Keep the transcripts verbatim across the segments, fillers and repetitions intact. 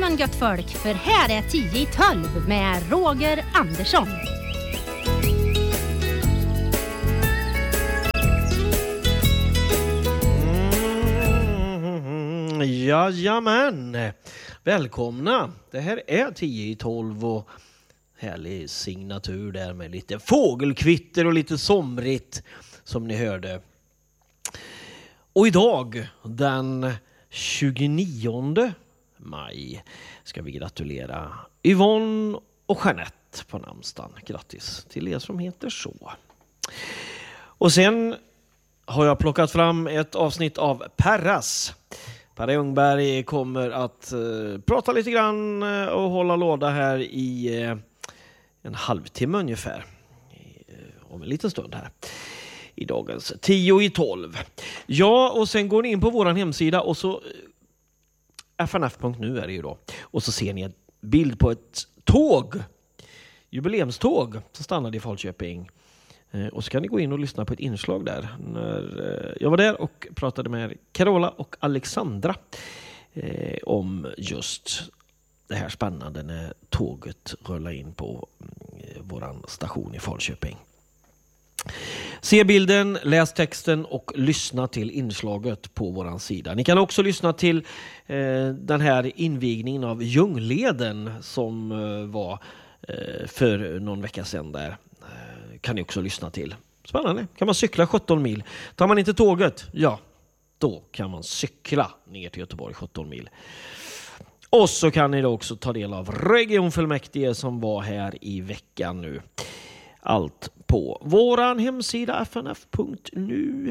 Välkommen gött folk, för här är tio i tolv med Roger Andersson. Mm, jajamän, välkomna. Det här är tio i tolv och härlig signatur där med lite fågelkvitter och lite somrigt som ni hörde. Och idag den tjugonionde maj ska vi gratulera Yvonne och Jeanette på namnsdagen. Grattis till er som heter så. Och sen har jag plockat fram ett avsnitt av Perras. Per Ljungberg kommer att uh, prata lite grann uh, och hålla låda här i uh, en halvtimme ungefär. I, uh, om en liten stund här. I dagens tio i tolv. Ja, och sen går ni in på våran hemsida och så f n f punkt nu är det ju då. Och så ser ni en bild på ett tåg. Jubileumståg som stannade i Falköping. Eh, och så kan ni gå in och lyssna på ett inslag där. När eh, jag var där och pratade med Carola och Alexandra eh, om just det här spännande när tåget rullar in på eh, våran station i Falköping. Se bilden, läs texten och lyssna till inslaget på våran sida. Ni kan också lyssna till eh, den här invigningen av Ljungleden som eh, var eh, för någon vecka sedan där. Eh, kan ni också lyssna till. Spännande. Kan man cykla sjutton mil. Tar man inte tåget, ja, då kan man cykla ner till Göteborg sjutton mil. Och så kan ni då också ta del av regionfullmäktige som var här i veckan nu. Allt på våran hemsida f n f punkt nu.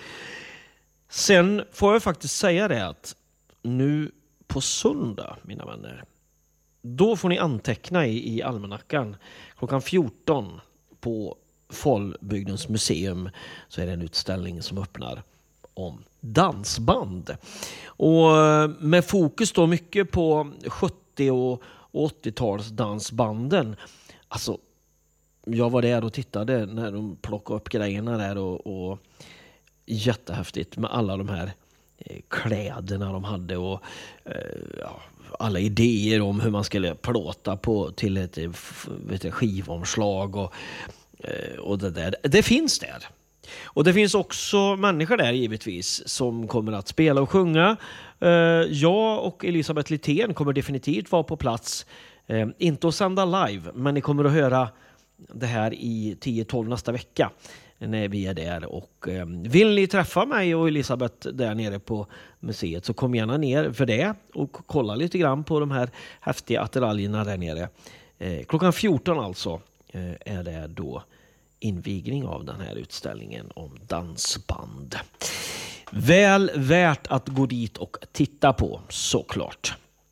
Sen får jag faktiskt säga det att nu på söndag, mina vänner, då får ni anteckna i, i almanackan klockan fjorton på Falbygdens museum, så är det en utställning som öppnar om dansband. Och med fokus då mycket på sjuttio- och åttio-tals dansbanden. Alltså, jag var där och tittade när de plockade upp grejerna där och, och jättehäftigt med alla de här eh, kläderna de hade och eh, ja, alla idéer om hur man skulle plåta på till ett vet du, skivomslag och, eh, och det där. Det finns där. Och det finns också människor där givetvis som kommer att spela och sjunga. Eh, jag och Elisabeth Littén kommer definitivt vara på plats. Eh, inte att sända live, men ni kommer att höra det här i tio tolv nästa vecka när vi är där. Och eh, vill ni träffa mig och Elisabeth där nere på museet så kom gärna ner för det och kolla lite grann på de här häftiga attiraljerna där nere. Eh, klockan fjorton alltså eh, är det då invigning av den här utställningen om dansband. Väl värt att gå dit och titta på, såklart.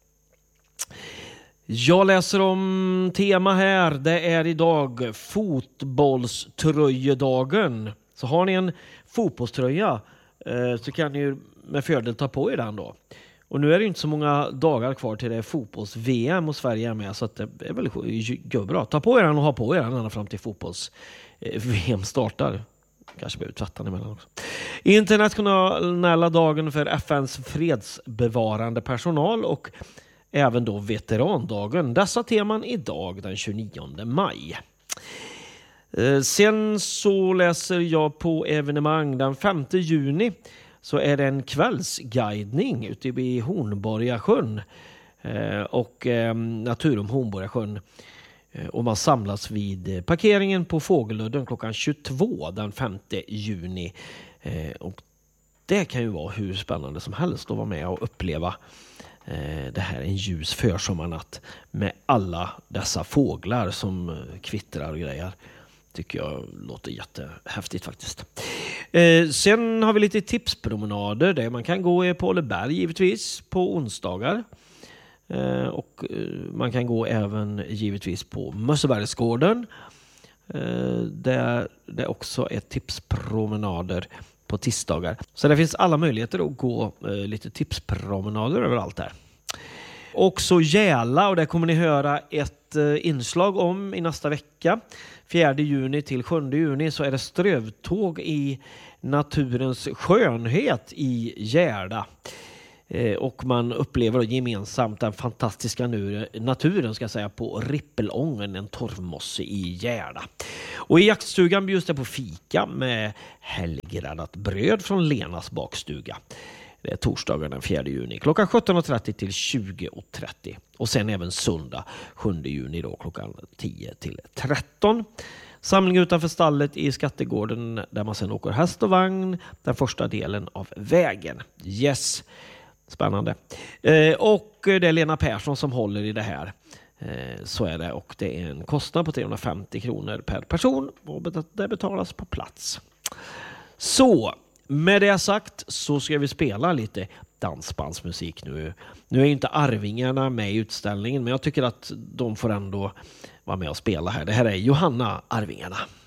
Jag läser om tema här. Det är idag fotbollströjedagen. Så har ni en fotbollströja eh, så kan ni med fördel ta på er den då. Och nu är det inte så många dagar kvar till det fotbolls-V M och Sverige är med, så att det är väl bra. Ta på er den och ha på er den ända fram till fotbolls-V M startar. Kanske behöver tvätta den emellan också. Internationella dagen för F N:s fredsbevarande personal och även då veterandagen. Dessa teman idag den tjugonionde maj. Eh, sen så läser jag på evenemang den femte juni så är det en kvällsguidning ute vid Hornborgasjön eh, och eh, Naturum Hornborgasjön. Eh, och man samlas vid parkeringen på Fågeludden klockan tjugotvå den femte juni. Eh, och det kan ju vara hur spännande som helst att vara med och uppleva det här är en ljus försommarnatt med alla dessa fåglar som kvittrar och grejer. Tycker jag låter jättehäftigt faktiskt. Eh, sen har vi lite tipspromenader där man kan gå på Åleberg givetvis på onsdagar. Eh, och eh, man kan gå även givetvis på Mössebergsgården. Eh, där det också är tipspromenader på tisdagar. Så det finns alla möjligheter att gå eh, lite tipspromenader överallt där. Också Gäla, och det kommer ni höra ett eh, inslag om i nästa vecka. fjärde juni till sjunde juni så är det strövtåg i naturens skönhet i Gäla. Och man upplever gemensamt den fantastiska naturen ska jag säga, på Rippelången, en torvmosse i Gärda. Och i jaktstugan bjuds det på fika med helggräddat bröd från Lenas bakstuga. Det är torsdagen den fjärde juni klockan sjutton och trettio till tjugo och trettio. Och sen även söndag sjunde juni då klockan tio till tretton. Samling utanför stallet i Skattegården där man sen åker häst och vagn den första delen av vägen. Yes, spännande. Eh, och det är Lena Persson som håller i det här. Eh, så är det, och det är en kostnad på trehundrafemtio kronor per person och det betalas på plats. Så med det sagt så ska vi spela lite dansbandsmusik nu. Nu är inte Arvingarna med i utställningen, men jag tycker att de får ändå vara med och spela här. Det här är Johanna Arvingarna.